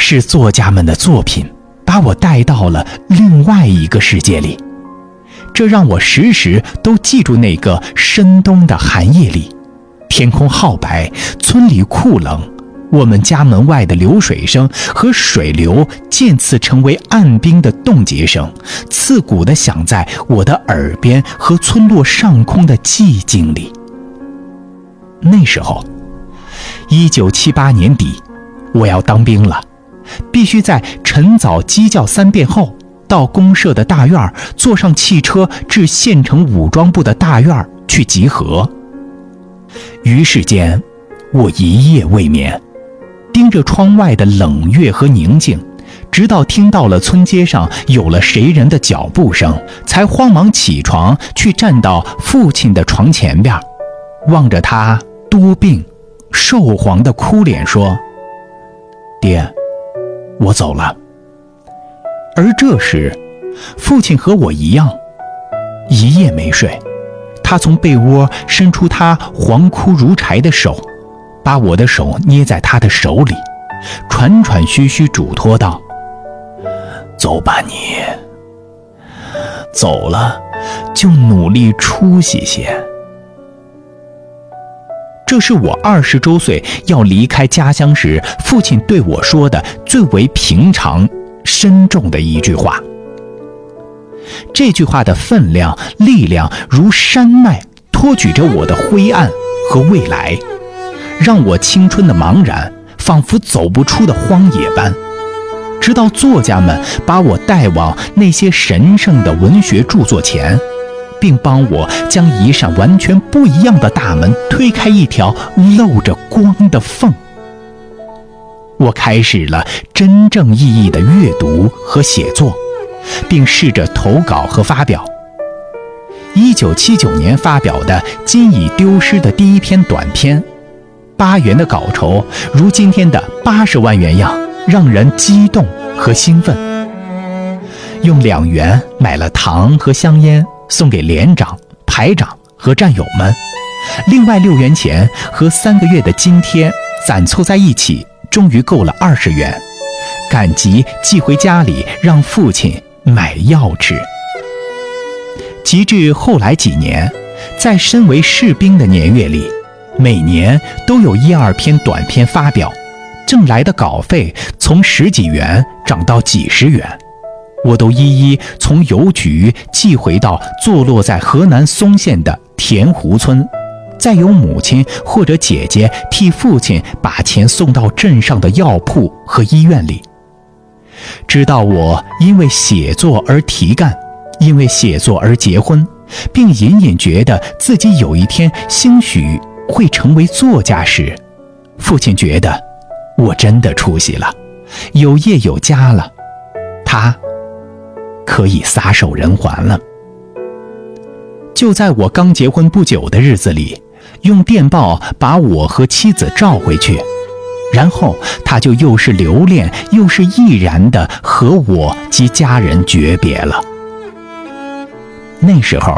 是作家们的作品把我带到了另外一个世界里，这让我时时都记住那个深冬的寒夜里，天空皓白，村里酷冷，我们家门外的流水声和水流渐次成为岸冰的冻结声，刺骨地响在我的耳边和村落上空的寂静里。那时候1978年底，我要当兵了，必须在晨早鸡叫3遍后到公社的大院，坐上汽车至县城武装部的大院去集合。于是间，我一夜未眠，盯着窗外的冷月和宁静，直到听到了村街上有了谁人的脚步声，才慌忙起床去站到父亲的床前边，望着他多病瘦黄的哭脸说：爹，我走了。而这时父亲和我一样，一夜没睡，他从被窝伸出他黄枯如柴的手，把我的手捏在他的手里，喘喘吁吁嘱托道：走吧你，走了就努力出息些。这是我20周岁要离开家乡时，父亲对我说的最为平常深重的一句话。这句话的分量力量如山脉托举着我的灰暗和未来，让我青春的茫然仿佛走不出的荒野般，直到作家们把我带往那些神圣的文学著作前，并帮我将一扇完全不一样的大门推开一条露着光的缝。我开始了真正意义的阅读和写作，并试着投稿和发表。1979年发表的《今已丢失》的第一篇短篇，8元的稿酬如今天的80万元样，让人激动和兴奋。用2元买了糖和香烟，送给连长、排长和战友们，另外6元钱和3个月的津贴攒凑在一起，终于够了20元，赶集寄回家里，让父亲买药吃。及至后来几年，在身为士兵的年月里，每年都有1、2篇短篇发表，挣来的稿费从10几元涨到几十元，我都一一从邮局寄回到坐落在河南嵩县的田湖村，再由母亲或者姐姐替父亲把钱送到镇上的药铺和医院里。直到我因为写作而提干，因为写作而结婚，并隐隐觉得自己有一天兴许会成为作家时，父亲觉得我真的出息了，有业有家了，他可以撒手人寰了。就在我刚结婚不久的日子里，用电报把我和妻子召回去，然后他就又是留恋又是毅然地和我及家人诀别了。那时候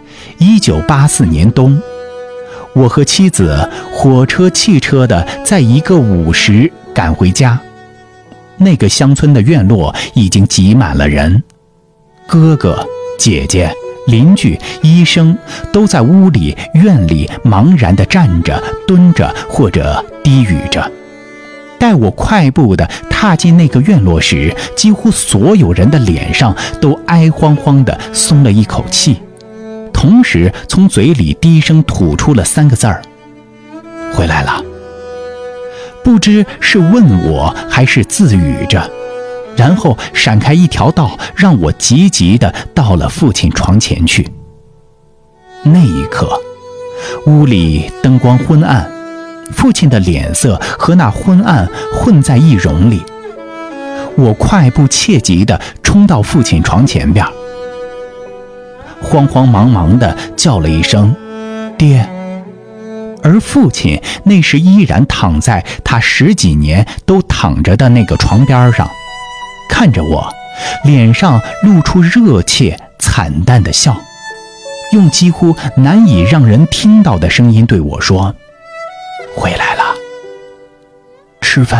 1984年冬，我和妻子火车汽车的在一个午时赶回家。那个乡村的院落已经挤满了人，哥哥、姐姐、邻居、医生都在屋里院里茫然地站着、蹲着或者低语着。待我快步地踏进那个院落时，几乎所有人的脸上都哀慌慌地松了一口气，同时从嘴里低声吐出了3个字儿：回来了。不知是问我还是自语着，然后闪开一条道，让我急急地到了父亲床前去。那一刻，屋里灯光昏暗，父亲的脸色和那昏暗混在一容里。我快步切急地冲到父亲床前边，慌慌忙忙地叫了一声爹，而父亲那时依然躺在他10几年都躺着的那个床边上，看着我，脸上露出热切惨淡的笑，用几乎难以让人听到的声音对我说：回来了，吃饭。